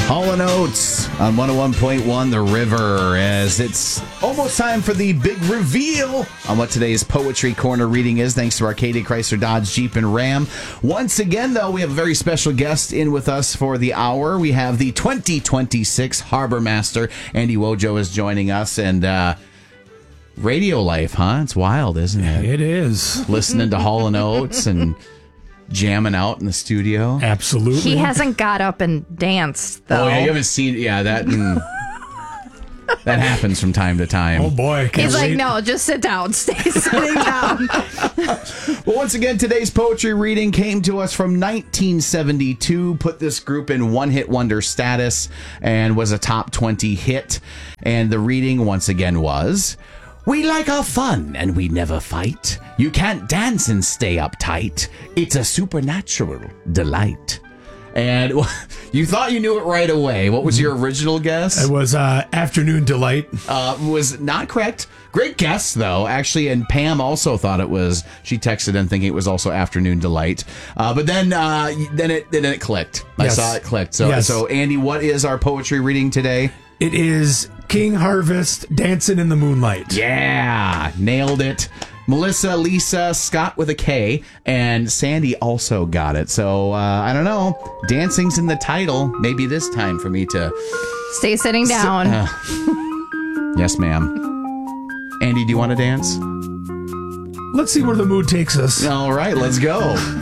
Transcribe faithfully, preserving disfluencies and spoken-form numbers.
Hall and Oates on one oh one point one The River, as it's almost time for the big reveal on what today's Poetry Corner reading is, thanks to Arcadia Chrysler Dodge Jeep and Ram. Once again, though, we have a very special guest in with us for the hour. We have the twenty twenty-six Harbor Master. Andy Wojo is joining us, and uh, radio life, huh? It's wild, isn't it? It is. Listening to Hall and Oates and jamming out in the studio. Absolutely. He hasn't got up and danced, though. Oh, yeah, you haven't seen, yeah, that mm, that happens from time to time. Oh, boy. Can't He's like, wait. no, just sit down. Stay sitting down. Well, once again, today's poetry reading came to us from nineteen seventy-two, put this group in one-hit wonder status, and was a top twenty hit. And the reading, once again, was... We like our fun and we never fight. You can't dance and stay uptight. It's a supernatural delight. And you thought you knew it right away. What was your original guess? It was uh, Afternoon Delight. Uh, was not correct. Great guess, though, actually. And Pam also thought it was. She texted in thinking it was also Afternoon Delight. Uh, but then, uh, then it then it clicked. I Yes. saw it clicked. So, Yes. so Andy, what is our poetry reading today? It is King Harvest, Dancing in the Moonlight. Yeah, nailed it. Melissa, Lisa, Scott with a K, and Sandy also got it. So, uh, I don't know. Dancing's in the title. Maybe this time for me to... Stay sitting down. Uh, yes, ma'am. Andy, do you want to dance? Let's see where the mood takes us. All right, let's go.